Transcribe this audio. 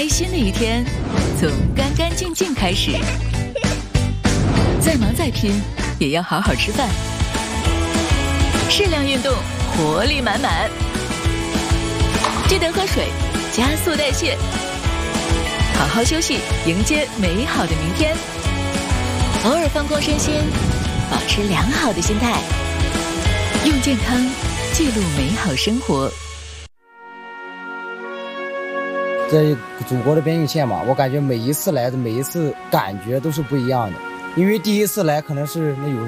新的一天从干干净净开始。再忙再拼，也要好好吃饭。适量运动，活力满满。记得喝水，加速代谢。好好休息，迎接美好的明天。偶尔放空身心，保持良好的心态，用健康记录美好生活。 在祖国的边境线嘛，我感觉每一次来的每一次感觉都是不一样的，因为第一次来可能是那有